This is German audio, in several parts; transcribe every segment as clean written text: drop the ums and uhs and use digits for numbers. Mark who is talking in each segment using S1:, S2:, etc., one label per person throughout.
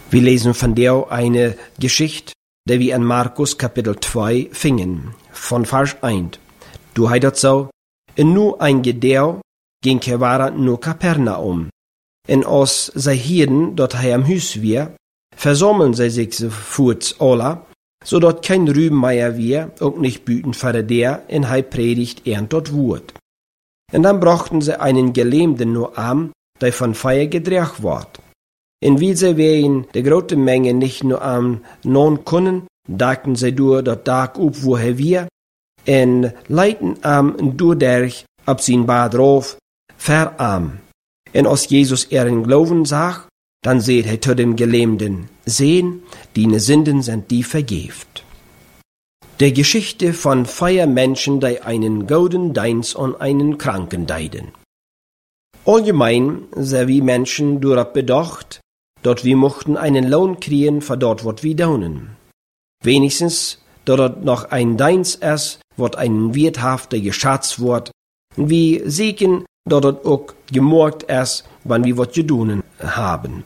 S1: Wir lesen von der eine Geschichte, die wir in Markus Kapitel 2 fingen, von Vers 1. Du heißt so, en nu ein Gedeo ging Kewara nu Kapernaum. En als zij hierden dat hij am Huis weer, versammeln zij zich voorts alla, zodat kein Rübenmeier weer, ook nicht büten voor der, en hij predigt dort Wort. En dan brachten sie einen Gelähmten nur an, der von Feier gedreht ward. En wie sie wegen der grote Menge nicht nur am non können, dachten sie durch dat Tag op wo er wir, en leiten am doorderg ab zijn Bad drauf, verarm. En als Jezus ihren Glauben zag, dann seht er zu dem Gelähmten, sehen, deine Sünden sind die vergeft. Der Geschichte von Feiermenschen, die einen gouden Dienst an einen Kranken deiden. Allgemein sind wir Menschen darauf bedacht, dass wir mochten einen Lohn kriegen für dort, was wir tun. Wenigstens, dort noch ein Dienst ist, was einen werthaften geschätzt wird. Wir sehen, dass es auch gemorgt ist, wenn wir was zu tun haben.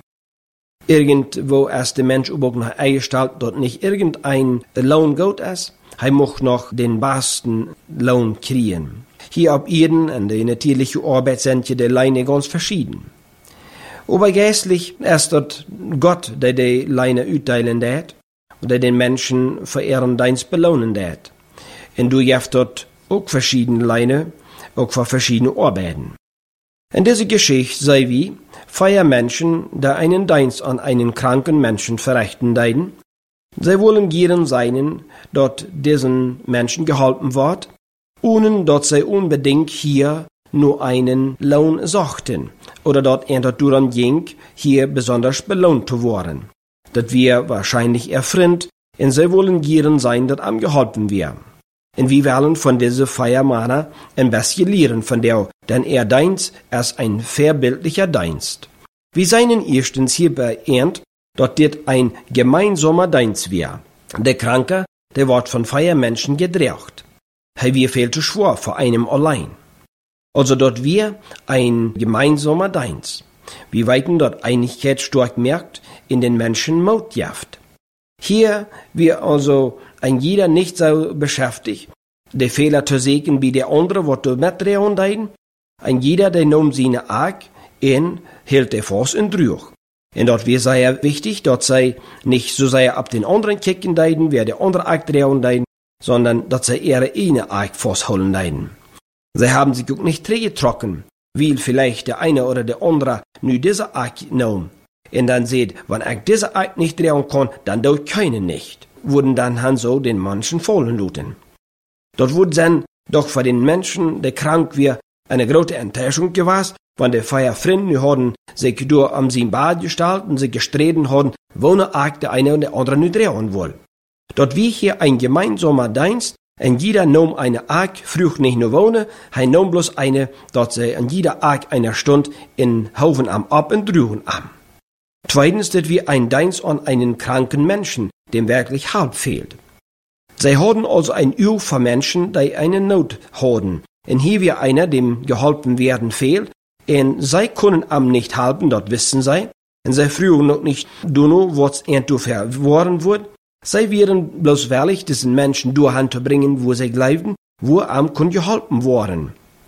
S1: Irgendwo ist der Mensch auch noch eingestellt, dass nicht irgendein Lohn gut ist, er muss noch den besten Lohn kriegen. Hier auf Erden und die natürliche Arbeit sind die Leine ganz verschieden. Aber geistlich ist das Gott, der die Leine utteilen wird, der den Menschen für ihren Dienst belohnen wird. Und du hast dort auch verschiedene Leine, auch für verschiedene Arbeiten. In dieser Geschichte sei wie Feiermenschen, die einen Dienst an einen kranken Menschen verrichten deiden. Sie wollen gern sein, dass diesen Menschen geholfen wird, ohne dass sie unbedingt hier nur einen Lohn suchten oder dass er daran ging, hier besonders belohnt zu werden. Das wir wahrscheinlich erfreut, und sie wollen gern sein, dass am geholfen wird. Und wir wollen von dieser Feiermann ein bisschen lernen von der, denn er Dienst ist ein vorbildlicher Dienst. Wir seien erstens hierbei ernt, dass dit ein gemeinsamer Dienst wäre. Der Kranke, der wird von Feiermenschen gedreht. Er wird viel zu schwer vor einem allein. Also dort wir ein gemeinsamer Dienst. Wir weiten dort Einigkeit stark merkt in den Menschen Mutjaft. Hier wird also ein jeder nicht so beschäftigt, der Fehler zu sehen wie der andere, was du mitdrehen dein. Ein jeder, der nimmt seine Arg und hält der Fuß in Drüch. Und dort wäre sehr wichtig, dort sei nicht so sehr ab den anderen kicken deiden, wer der andere Arg drehen deiden, sondern dort sei ihre eine Arg festholen deiden. Sie haben sich auch nicht trocken, weil vielleicht der eine oder der andere nur diese Arg nimmt. Und dann seht, wenn ich diese Arg nicht drehen kann, dann tut keinen nicht. Wurden dann han so den Menschen fallen luten. Dort wurde dann doch für den Menschen, der krank wird, eine große Enttäuschung gewesen, wenn die Feierfreunde haben sich durch am sein Bad gestellt und sich gestritten haben, wo ne Arg der eine und der andere nicht drehen will. Dort wie hier ein gemeinsamer Dienst, und jeder nahm eine Arg, früh nicht nur wohne, er nahm bloß eine, dort sie an jeder Arg einer Stunde in Haufen am Ab und Drüchen am. Zweitens, das wie ein Dienst an einen kranken Menschen, dem wirklich Halt fehlt. Sie haben also ein Öl für Menschen, die eine Not haben. Und hier wie einer, dem geholfen werden fehlt, und sie können am nicht helfen, dort wissen sie, und sie früher noch nicht tun, was irgendwo verworren wird. Sie werden bloß wirklich diesen Menschen durchhand zu bringen, wo sie glauben, wo am kann geholfen worden.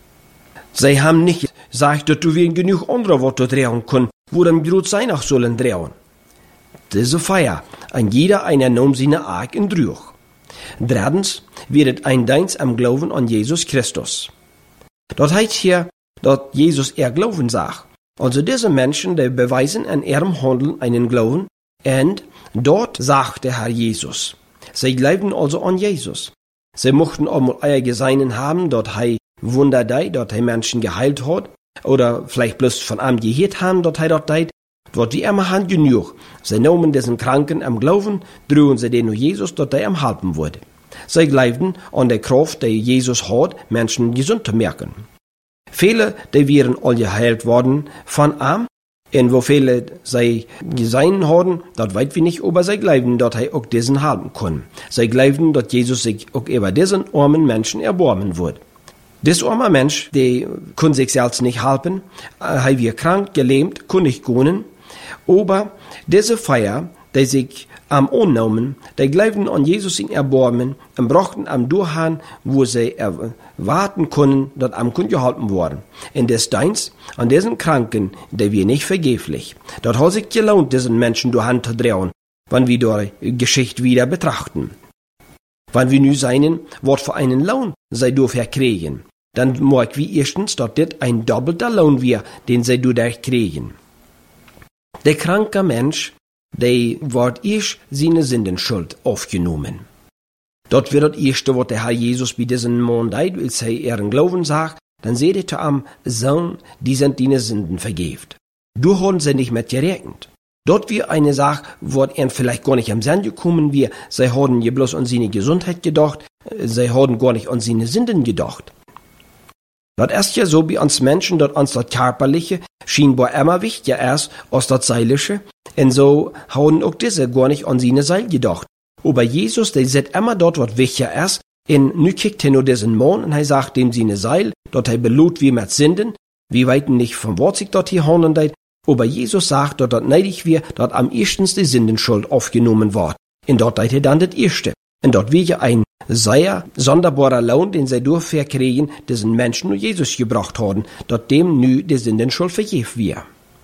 S1: Sie haben nicht gesagt, dass du wegen genug andere Worte drehen können, wo dann Brot sein auch sollen drehen. Diese Feier, ein jeder einer nahm seine Arg in Drüch. Drittens wird ein Dienst am Glauben an Jesus Christus. Dort heißt hier, dass Jesus Glauben sagt. Also diese Menschen, die beweisen an ihrem Handeln einen Glauben, und dort sagt der Herr Jesus. Sie glauben also an Jesus. Sie mochten auch mal eier Geseinen haben, dort Wunder dort Menschen geheilt hat, oder vielleicht bloß von einem gehört haben, dort dort dort die immer haben genug. Sie nahmen diesen Kranken am Glauben, drohen sie den Jesus, dort am helfen wurde. Sie glaubten an der Kraft, die Jesus hat, Menschen gesund zu merken. Viele, die wären alle geheilt worden von ihm, und wo viele sie gesehen haben, dort weit wir nicht, aber sie glauben, dass er auch diesen helfen kann. Sie glauben, dass Jesus sich auch über diesen armen Menschen erbarmen wird. Dieser arme Mensch, der kann sich selbst nicht helfen, er wird krank, gelähmt, kann nicht gehen, Aber diese Feier, die sich am annahmen, die glaubten an Jesus in Erbarmen und brachten am Durchhang, wo sie erwarten können, dass am Kund gehalten worden. In des Deins, an diesen Kranken, die wir nicht vergeblich. Dort hat sich gelohnt, diesen Menschen durch Hand zu drehen, wenn wir die Geschichte wieder betrachten. Wenn wir nu seinen, was für einen Lohn sei dafür kriegen, dann mag wir erstens, dass das ein doppelter Lohn wir, den sie dadurch kriegen. Der kranke Mensch, der wird erst seine Sündenschuld aufgenommen. Dort wird das erste, was der Herr Jesus bei diesem Mann deit, als er ihren Glauben sagt, dann seht ihr am Sohn, die sind deine Sünden vergebt. Du haben sie nicht mit gerechnet. Dort wir eine Sache, wo er vielleicht gar nicht am Sinn gekommen wir, sie haben ja bloß an seine Gesundheit gedacht, sie haben gar nicht an seine Sünden gedacht. Das ist ja so bei uns Menschen, dass uns das Körperliche scheinbar immer wichtiger ist als das Seelische, und so haben auch diese gar nicht an seine Seele gedacht. Aber Jesus, der sieht immer dort, was wichtiger ist, und nu kickt er nur diesen Mann, und er sagt dem seine Seele, dort er belohnt wie mit Sünden, wir weiten nicht vom Wort sich dort hier handeln, aber Jesus sagt, dass dort neidig wir, dort am erstens die Sündenschuld aufgenommen wird. Und dort deit er dann das Erste. Und dort wir ja ein sehr sonderbarer Lohn, den sie dafür kriegen, diesen Menschen nur Jesus gebracht haben, dort dem nu die Sündenschuld vergeben wir.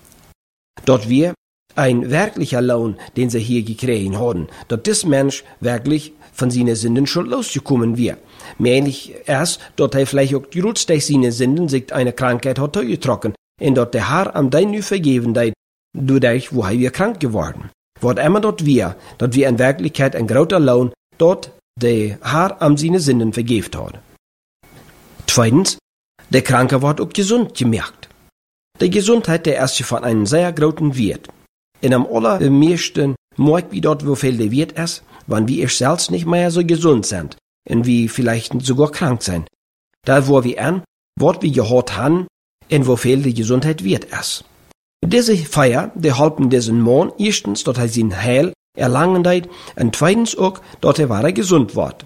S1: Dort wir ein wirklicher Lohn, den sie hier gekriegt haben, dort das Mensch wirklich von seiner Sündenschuld losgekommen wir. Mähnlich erst, dort er vielleicht auch gerutzt durch seine Sünden, sich eine Krankheit hat getrocken, und dort der Herr am dein nu vergeben deit, dadurch, wo er wir krank geworden. Wort immer dort wir in Wirklichkeit ein großer Lohn, dort der Herr am seine Sünden vergebt hat. Zweitens, der Kranke wird auch gesund gemerkt. Die Gesundheit der erste von einem sehr großen Wert. In am allermeisten mag wie dort, wo viel der Wert ist, wann wir erst selbst nicht mehr so gesund sind, und wie vielleicht sogar krank sind. Da wo wir an, wort wir gehört haben, und wo viel die Gesundheit wert ist. Diese Feier, die halten diesen Mann erstens, dass er sein Heil erlangen deit, und zweitens auch, dass er wahre gesund wird.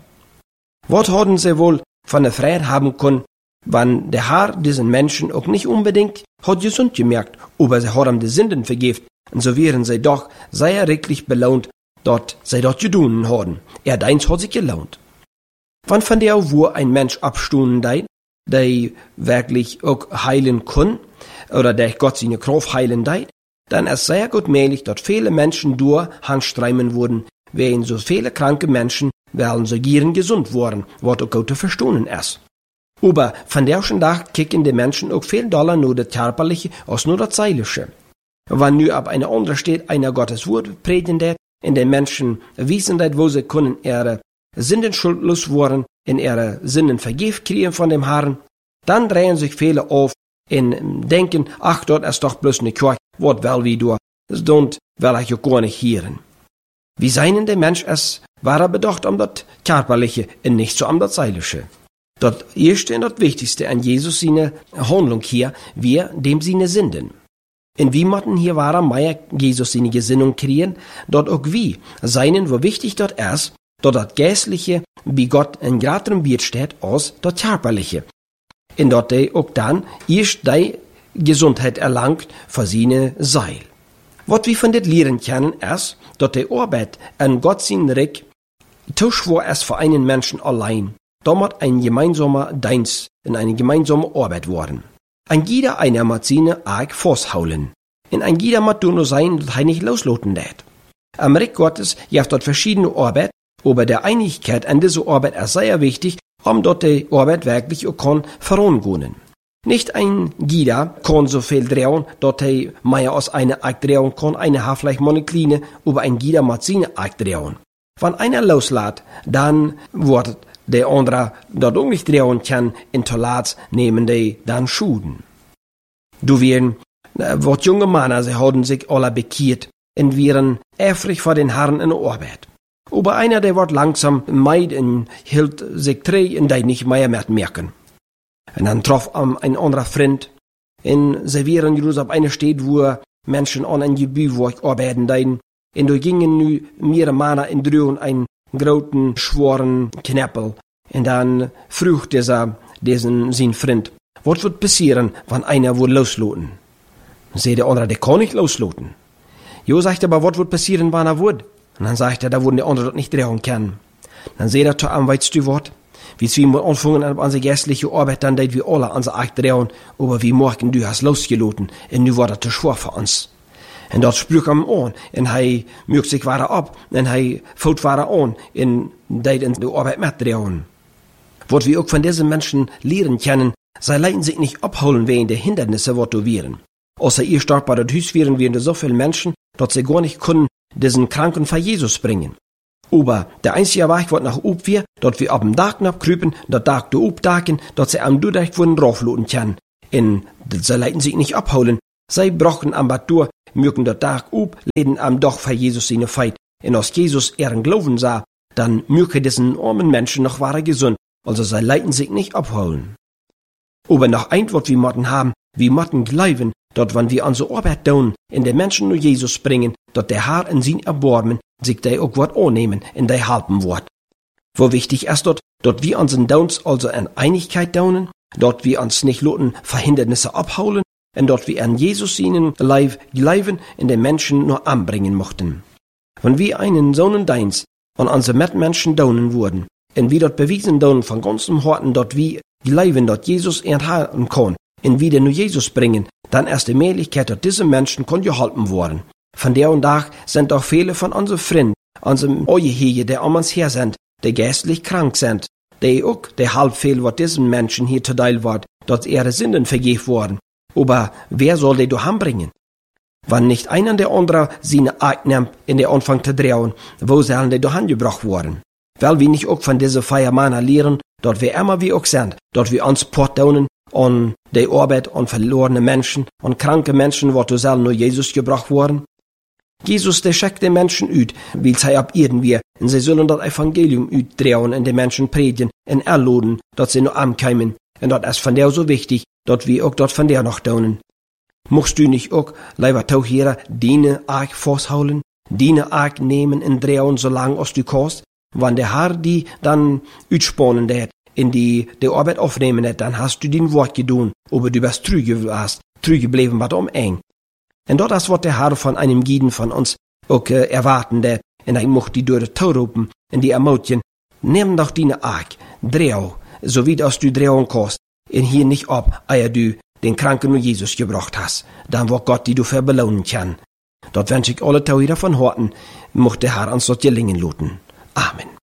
S1: Was haben sie wohl von der Freiheit haben können, wenn der Herr diesen Menschen auch nicht unbedingt hat gesund gemerkt, aber sie haben die Sünden vergebt, und so wären sie doch sehr reichlich belohnt, dass sie dort gedonen haben. Deins hat sich gelohnt. Wann von der wo ein Mensch abstunden deit, der wirklich auch heilen kann, oder der Gott seine Kraft heilen deit, dann ist sehr gut möglich, dass viele Menschen durch Handstreimen wurden, während so viele kranke Menschen werden so gieren gesund worden, was auch gut zu verstehen ist. Aber von der schon Tag kicken die Menschen auch viel doller nur das Körperliche als nur das Seelische. Wenn nu ab einer anderen steht, einer Gottes Wort predigen det, in den Menschen wissen det, wo sie können ihre Sünden schuldlos worden, in ihre Sünden vergeben kriegen von dem Herrn, dann drehen sich viele auf und denken, ach, dort ist doch bloß eine Kirche, was will wie du, und will ich auch gar nicht hören. Wie seinen der Mensch es, war er bedacht um das Körperliche und nicht so um das Seelische. Das erste und das Wichtigste an Jesus seine Handlung hier, wir dem seine Sünden. Und wie machten hier wahrer Meier Jesus seine Gesinnung kriegen, dort auch wie seinen, wo wichtig dort ist, dort das Geistliche, wie Gott in graterem Wert steht, als das Körperliche. Und dort er auch dann erst die Gesundheit erlangt für seine Seil. Was wir von det lehren können, ist, dass die Arbeit an Gott sein Reich tuschwor es für einen Menschen allein, damit ein gemeinsamer Dienst in eine gemeinsame Arbeit worden. Ein jeder einer muss seine Arg festhalten. Und ein jeder muss nur sein, dass er nicht losloten lädt. Am Reich Gottes gibt dort verschiedene Arbeit, aber der Einigkeit an dieser Arbeit ist sehr wichtig, um dort die Arbeit wirklich auch kann vorangehen. Nicht ein jeder kann so viel drehen, dass er mehr als eine Arg drehen kann, eine hat vielleicht mal eine kleine, aber ein jeder muss seine Arg drehen. Wenn einer loslässt, dann wird der andere dort auch nicht drehen kann, in Tolat nehmen die dann Schuden. Du werden, wat junge Männer, sie haben sich alle bekehrt und wären eifrig vor den Herren in der Arbeit. Aber einer, der wird langsam meid und hielt sich treu und die nicht mehr merken. Und dann traf ein anderer Freund, und sie wären just auf einer Stadt, wo Menschen an ein Gebiet, wo ich arbeiten dein, und da gingen nu mehrere Männer in drüben einen großen, schweren Knäppel. Und dann frug diesen sein Freund, was wird passieren, wenn einer wohl losloten? Sei der andere, der kann nicht losloten. Jo, sagt er, aber was wird passieren, wann er wird? Und dann sagt er, da würden die anderen das nicht drehen können. Dann seht er, am weißt du was? Wie wir mal anfangen an unsere geistliche Arbeit, dann deit wir alle unsere Akt drehen, aber wie morgen du hast losgeloten, und nu war das zu schwer für uns. En dat sprak hem aan, en hij mögt sich weiter ab, en hij fout weiter an, en deit in de Arbeit mitdrehen. Wat wir auch von diesen Menschen lehren können, sie leiten sich nicht abholen wegen der Hindernisse, wat du wären. Außer ihr stark bei der Hüs wären so viele Menschen, dass sie gar nicht können, diesen Kranken vor Jesus bringen. Aber der einzige Weg, wat nach oben wir, dort wir ab dem Dagen abkrüpen, dort Tag du obdaken, dort sie am Dudeich wurden draufloten können. En sie leiten sich nicht abholen. Sie brachen am Batur, mögen dort Tag ob, leden am Doch vor Jesus seine Feit. En als Jesus ihren Glauben sah, dann möge diesen armen Menschen noch wahre gesund, also sie leiten sich nicht abholen. Aber noch ein Wort wir motten haben, wir motten glauben, dort wann wir unsere Arbeit tun, in den Menschen nur Jesus bringen, dort der Herr in sein Erbarmen sich der auch Wort annehmen, in der halben Wort. Wo wichtig ist dort wir unseren Downs also in Einigkeit daunen, dort wir uns nicht loten Verhindernisse abholen, und dort wir an Jesus ihnen live glauben, in den Menschen nur anbringen mochten. Wenn wir einen Sohn Deins an unsere Mitmenschen daunen wurden, und wir dort bewiesen daunen von ganzem Herzen, dort wir glauben, dort Jesus erhalten kann, und wieder nur Jesus bringen, dann erst die Möglichkeit, dass diese Menschen geholfen worden. Von der und Tag sind auch viele von unseren Freunden, unseren Ehehe, die um uns her sind, die geistlich krank sind, die auch der halb viel, was diesen Menschen hier zu teil wird, dass ihre Sünden vergeben worden. Aber wer soll die daheim bringen? Wenn nicht einer der andere seine Art nimmt, in der Anfang zu drehen, wo sollen die daheim gebracht worden? Weil wir nicht auch von diesen Feiermannen lehren, dort wir immer wie auch sind, dort wir uns portdonen, an die Arbeit an verlorene Menschen, an kranke Menschen, wo du selber nur Jesus gebracht worden. Jesus, der schickt die Menschen ut, weil sie ab irgendwie, und sie sollen das Evangelium utdrehen und die Menschen predigen und erladen, dass sie nur ankommen. Und das ist von der so wichtig, dass wir auch dort von der noch tun. Musst du nicht auch, lieber Tauchierer, deine Arg festhalten, deine Arg nehmen und drehen, solange als du kannst? Wenn der Herr die dann utspannen hat, in die Arbeit aufnehmen hat, dann hast du den Wort getan, aber du bist treu geblieben, was eng. Und dort ist, was der Herr von einem jeden von uns auch erwarten, der, und er mocht die durch die Tau rufen, in die Ermutien, nimm doch deine Arg, dreh, so wie das du drehen kannst, und hier nicht ab, ehe du den Kranken nur Jesus gebracht hast, dann wird Gott die du für belohnen kann. Dort wünsche ich alle Tau wieder von Horten, mocht der Herr uns dort gelingen lassen. Amen.